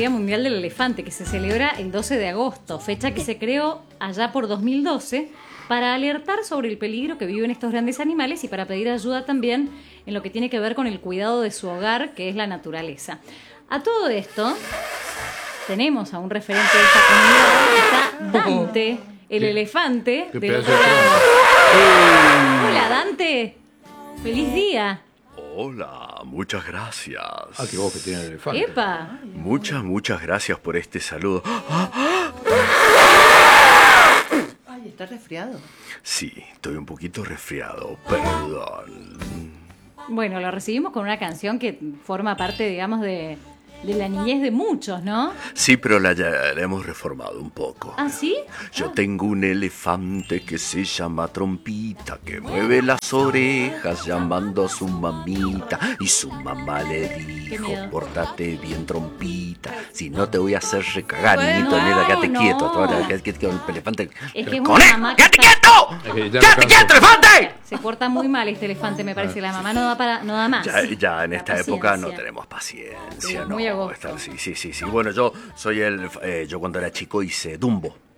Día Mundial del Elefante, que se celebra el 12 de agosto, fecha que se creó allá por 2012 para alertar sobre el peligro que viven estos grandes animales y para pedir ayuda también en lo que tiene que ver con el cuidado de su hogar, que es la naturaleza. A todo esto, tenemos a un referente de esta comunidad, que está Dante, el elefante del otro lado. Hola, Dante. ¡Feliz día! Hola, muchas gracias. Ah, que vos que tenés el elefante. ¡Epa! Muchas gracias por este saludo. Ay, ¿estás resfriado? Sí, estoy un poquito resfriado, perdón. Bueno, lo recibimos con una canción que forma parte, digamos, de la niñez de muchos, ¿no? Sí, pero la hemos reformado un poco. ¿Ah, sí? Yo tengo un elefante que se llama Trompita, que mueve las orejas llamando a su mamita. Y su mamá le dijo, pórtate bien, Trompita, si no te voy a hacer recagar, niñito, nena, quédate quieto. Ahora, quédate quieto con el elefante. Es que es una mamá que ¡Quédate quieto! ¡Quédate quieto, elefante! se porta muy mal este elefante, me parece. La mamá no da más. Ya en esta época no paciencia. tenemos paciencia, Sí, ¿no? muy agosto. Sí. Bueno, yo soy yo cuando era chico hice Dumbo.